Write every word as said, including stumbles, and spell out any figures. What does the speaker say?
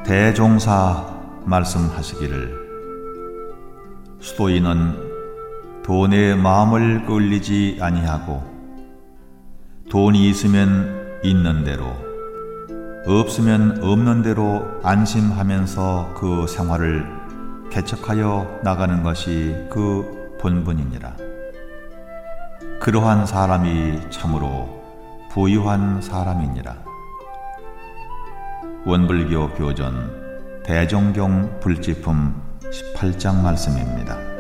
대종사 말씀하시기를 수도인은 돈에 마음을 끌리지 아니하고 돈이 있으면 있는 대로 없으면 없는 대로 안심하면서 그 생활을 개척하여 나가는 것이 그 본분이니라. 그러한 사람이 참으로 부유한 사람이니라. 원불교 교전 대종경 불지품 십팔 장 말씀입니다.